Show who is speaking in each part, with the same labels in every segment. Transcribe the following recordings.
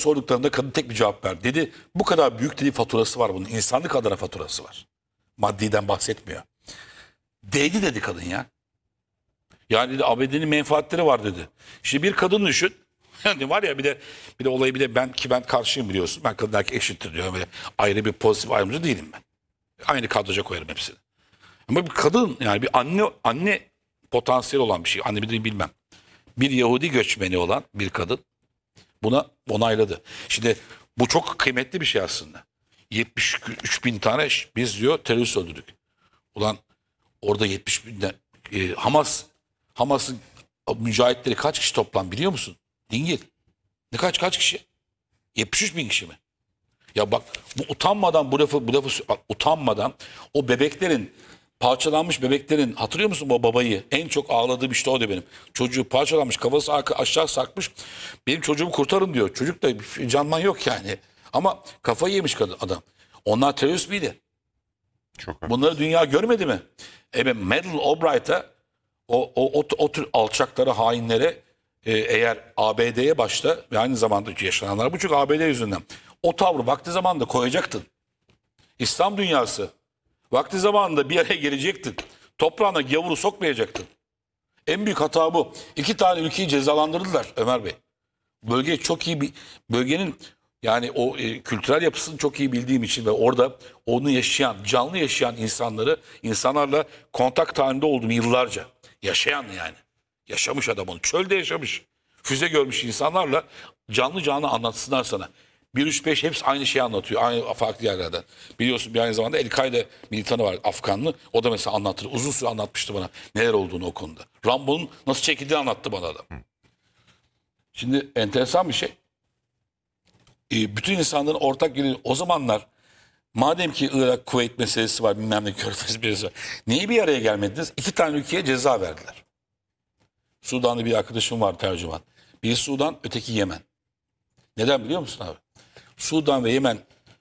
Speaker 1: sorduklarında kadın tek bir cevap verdi. Dedi bu kadar büyük dedi faturası var bunun. İnsanlık adına faturası var. Maddiden bahsetmiyor. Değdi dedi kadın ya. Yani dedi ABD'nin menfaatleri var dedi. İşte bir kadın düşün. Yani var ya bir de olayı bir de ben karşıyım biliyorsun. Ben kadın erkek eşittir diyorum. Böyle ayrı bir pozitif ayrımcı değilim ben. Aynı kadraja koyarım hepsini. Ama bir kadın yani bir anne potansiyeli olan bir şey. Anne bildiğini bilmem. Bir Yahudi göçmeni olan bir kadın buna onayladı. Şimdi bu çok kıymetli bir şey aslında. 73 bin tane biz diyor terörist öldürdük. Ulan orada 70 binden Hamas'ın mücahitleri kaç kişi toplam biliyor musun? Dingil. Kaç kişi? 73 bin kişi mi? Ya bak bu utanmadan bu lafı bak, utanmadan o bebeklerin parçalanmış bebeklerin hatırlıyor musun o babayı? En çok ağladığım işte o da benim. Çocuğu parçalanmış kafası aşağı sarkmış. Benim çocuğumu kurtarın diyor. Çocuk da canman yok yani. Ama kafayı yemiş kadın adam. Onlar terörist miydi?
Speaker 2: Çok
Speaker 1: Bunları dünya görmedi mi? Evet Madeleine Albright'a o tür alçaklara, hainlere eğer ABD'ye başta ve aynı zamanda yaşananlar bu çünkü ABD yüzünden o tavrı vakti zamanında koyacaktın. İslam dünyası vakti zamanında bir araya gelecektin. Toprağına gavuru sokmayacaktın. En büyük hata bu. 2 tane ülkeyi cezalandırdılar Ömer Bey. Bölge çok iyi bir bölgenin yani o kültürel yapısını çok iyi bildiğim için ve orada onu yaşayan, canlı yaşayan insanlarla kontak halinde oldum yıllarca. Yaşayan yani. Yaşamış adam onu. Çölde yaşamış. Füze görmüş insanlarla canlı anlatsınlar sana. 1-3-5 hepsi aynı şeyi anlatıyor. Aynı farklı yerlerden. Biliyorsun bir aynı zamanda El-Kaide militanı var Afganlı. O da mesela anlatır. Uzun süre anlatmıştı bana neler olduğunu o konuda. Rambo'nun nasıl çekildiğini anlattı bana adam. Şimdi enteresan bir şey. Bütün insanların ortak yönü o zamanlar madem ki Irak, Kuveyt meselesi var bilmem ne Körfez meselesi var. Niye bir araya gelmediniz? 2 tane ülkeye ceza verdiler. Sudan'da bir arkadaşım var tercüman. Biri Sudan, öteki Yemen. Neden biliyor musun abi? Sudan ve Yemen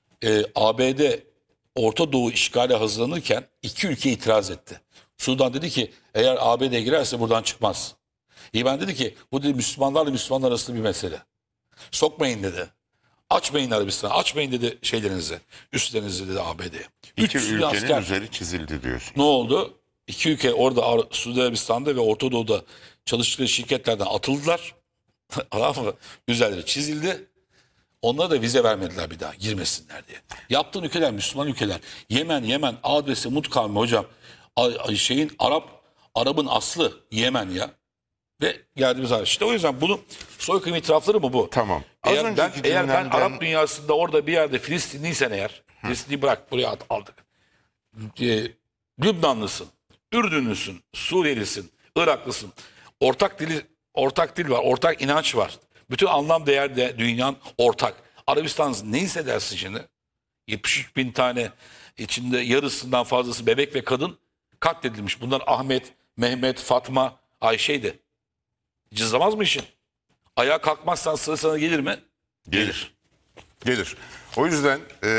Speaker 1: ABD Orta Doğu işgale hazırlanırken 2 ülke itiraz etti. Sudan dedi ki eğer ABD girerse buradan çıkmaz. Yemen dedi ki bu dedi Müslümanlarla Müslümanlar arasında bir mesele. Sokmayın dedi. Açmayın Arabistan'ı. Açmayın dedi şeylerinizi. Üstlerinizi dedi ABD'ye.
Speaker 2: 2
Speaker 1: 300 bin
Speaker 2: ülkenin
Speaker 1: asker.
Speaker 2: üzeri çizildi diyorsun.
Speaker 1: Ne oldu? 2 ülke orada Suudi Arabistan'da ve Orta Doğu'da çalıştıkları şirketlerden atıldılar. Tamam mı? Üzerleri çizildi. Onlara da vize vermediler bir daha girmesinler diye. Yaptığın ülkeler Müslüman ülkeler. Yemen adresi Mut kavmi hocam. Arap'ın aslı Yemen ya. Ve geldiğimiz hal. İşte o yüzden bunu soykırım itirafları mı bu?
Speaker 2: Tamam.
Speaker 1: Eğer ben Arap dünyasında orada bir yerde Filistinliysen eğer Filistin'i bırak buraya aldık. Lübnanlısın, Ürdünlüsün, Suriyelisin, Iraklısın. Ortak dil var, ortak inanç var. Bütün anlam değer de dünyanın ortak. Arabistan ne hissedersin şimdi? 73 bin tane içinde yarısından fazlası bebek ve kadın katledilmiş. Bunlar Ahmet, Mehmet, Fatma, Ayşe'ydi. Cızlamaz mı işin? Ayağa kalkmazsan sıra sana gelir mi?
Speaker 2: Gelir. O yüzden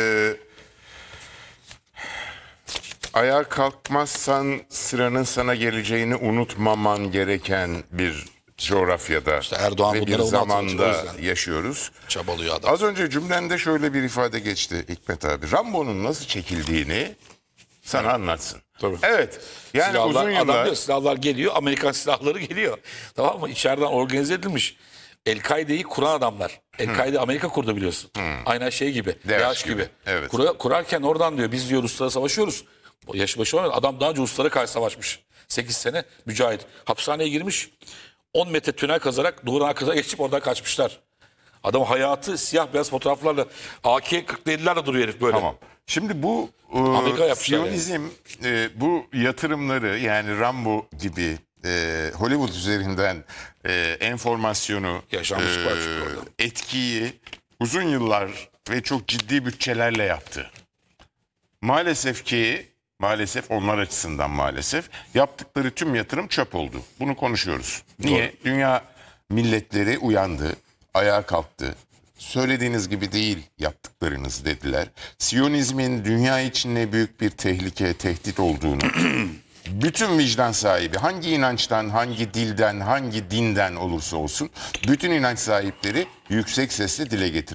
Speaker 2: ayağa kalkmazsan sıranın sana geleceğini unutmaman gereken bir coğrafyada
Speaker 1: İşte Erdoğan
Speaker 2: ve bir
Speaker 1: bunları
Speaker 2: zamanda
Speaker 1: o yüzden
Speaker 2: yaşıyoruz.
Speaker 1: çabalıyor adam.
Speaker 2: Az önce cümlende şöyle bir ifade geçti Hikmet abi. Rambo'nun nasıl çekildiğini sana anlatsın.
Speaker 1: Tabii.
Speaker 2: Evet. Yani
Speaker 1: Silahlar,
Speaker 2: uzun
Speaker 1: adam
Speaker 2: yıllar
Speaker 1: diyor, silahlar geliyor, Amerikan silahları geliyor. Tamam mı? İçeriden organize edilmiş. El-Kaide'yi kuran adamlar. El-Kaide Amerika kurdu biliyorsun. Aynen şey gibi. DAEŞ gibi.
Speaker 2: Evet.
Speaker 1: Kurarken oradan diyor biz diyor Ruslara savaşıyoruz. Yaşı başı olmadı. Adam daha önce Ruslara karşı savaşmış. 8 sene mücahit. Hapishaneye girmiş. 10 metre tünel kazarak duvarın arkasına geçip oradan kaçmışlar. Adam hayatı siyah beyaz fotoğraflarla AK-47'lerle duruyor herif böyle.
Speaker 2: Tamam. Şimdi bu
Speaker 1: Amerika yapmışlar
Speaker 2: Siyonizm bu yatırımları yani Rambo gibi Hollywood üzerinden enformasyonu,
Speaker 1: Yaşanmış var çünkü orada.
Speaker 2: etkiyi uzun yıllar ve çok ciddi bütçelerle yaptı. Maalesef onlar açısından maalesef yaptıkları tüm yatırım çöp oldu. Bunu konuşuyoruz. Niye?
Speaker 1: Doğru.
Speaker 2: Dünya milletleri uyandı, ayağa kalktı. Söylediğiniz gibi değil yaptıklarınız dediler. Siyonizmin dünya için ne büyük bir tehlike, tehdit olduğunu bütün vicdan sahibi, hangi inançtan, hangi dilden, hangi dinden olursa olsun bütün inanç sahipleri yüksek sesle dile getirdi.